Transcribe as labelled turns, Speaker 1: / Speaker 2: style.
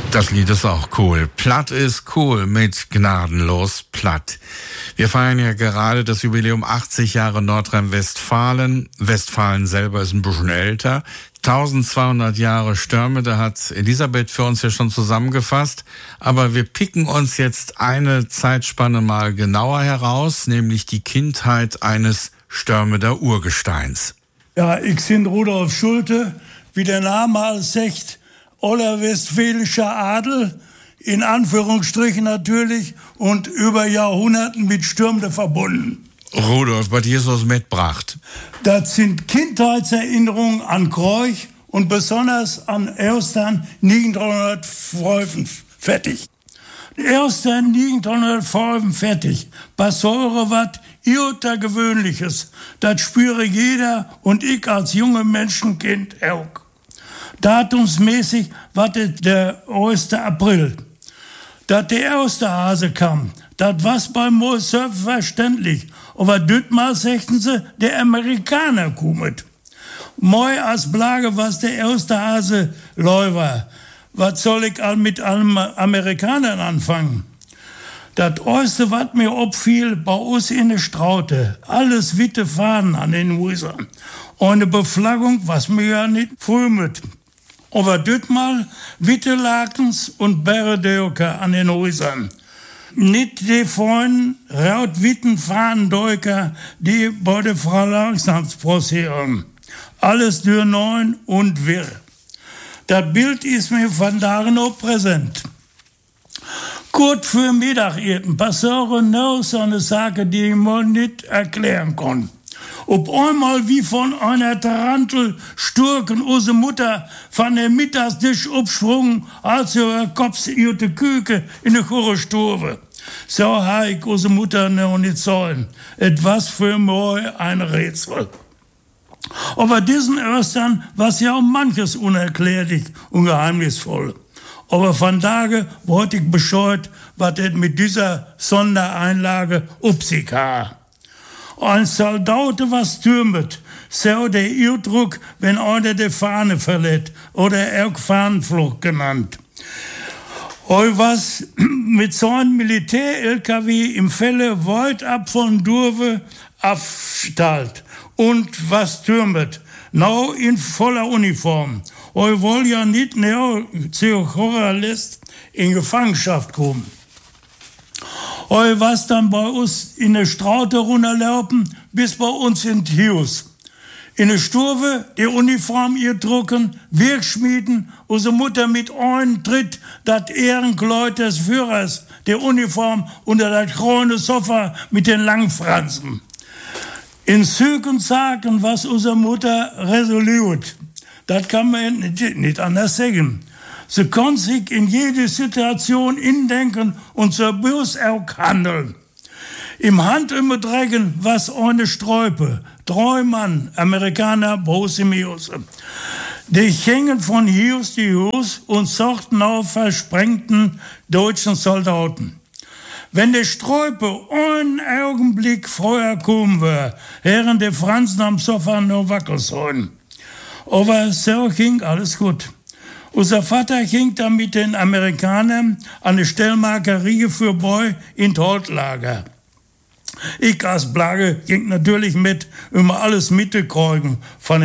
Speaker 1: Das Lied ist auch cool. Platt ist cool mit Gnadenlos Platt. Wir feiern ja gerade das Jubiläum 80 Jahre Nordrhein-Westfalen. Westfalen selber ist ein bisschen älter. 1200 Jahre Stürme, da hat Elisabeth für uns ja schon zusammengefasst. Aber wir picken uns jetzt eine Zeitspanne mal genauer heraus, nämlich die Kindheit eines Störmeder Urgesteins.
Speaker 2: Ja, ich bin Rudolf Schulte, wie der Name als sagt, allerwestfälischer Adel, in Anführungsstrichen natürlich, und über Jahrhunderten mit Stürmde verbunden.
Speaker 1: Rudolf, was hier so mitbracht?
Speaker 2: Das sind Kindheitserinnerungen an Kreuch und besonders an Ostern 1945. Ostern 1945, passiere was Außergewöhnliches. Das spüre jeder und ich als junge Menschenkind auch. Datumsmäßig war das der 1. April. Dass der Osterhase kam, das war's beim selbstverständlich. Aber dütmal sagten sie, der Amerikaner kummet. Moi als Blage was der Osterhase Läufer. Was soll ich mit allen Amerikanern anfangen? Das erste, was mir auffiel, bei uns in der Straute, alles witte Fahnen an den Häusern. Eine Beflaggung, was mir ja nicht frühmet. Aber dütmal witte Lakens und Bäredöker an den Häusern. Nicht die Freunde, raut-witten Fahnendeuker, die bei der Frau Langsams prosieren. Alles dür neun und wirr. Das Bild ist mir von da noch präsent. Kurz für Mittageten passieren noch so eine Sache, die ich mir nicht erklären kann. Ob einmal wie von einer Tarantel Sturken unsere Mutter von der Mittagstisch abschwungen, als ihr Kopf ihre Küke in der Chorstube. So habe ich unsere Mutter noch nicht sollen. Etwas für mich ein Rätsel. Aber diesen Ostern war ja auch manches unerklärlich und geheimnisvoll. Aber von Tage wollte ich Bescheid, was es mit dieser Sondereinlage upsig ha. Ein Soldat was türmet, so der Ausdruck, wenn einer die Fahne verlässt, oder auch Fahnenflucht genannt. Heu was mit so einem Militär-LKW im Fälle weit ab von Durve abstalt und was türmet, now in voller Uniform. Heu woll ja nicht Neo-Zeochora-List in Gefangenschaft kommen. Heu was dann bei uns in der Straute runterlaufen, bis bei uns in Hius. In der Stube die Uniform ihr drucken, Wirkschmieden, unsere Mutter mit einem Tritt, das Ehrenkleid des Führers, die Uniform unter das grüne Sofa mit den Langfransen. In Zügen sagen, was unsere Mutter resolut. Das kann man nicht anders sagen. Sie kann sich in jede Situation indenken und so bloß auch handeln. Im Handumdrehen was eine Sträupe. 3 Mann, Amerikaner, Brosimius. Die gingen von Hius zu Hius und sorgten auf versprengten deutschen Soldaten. Wenn die Sträupe einen Augenblick vorher kommen wäre, wären die Franzen am Sofa noch wackeln. Aber so ging alles gut. Unser Vater ging dann mit den Amerikanern an die Stellmarkerie für Boy in Toltlager. Ich als Blage ging natürlich mit, immer alles mitgekriegt von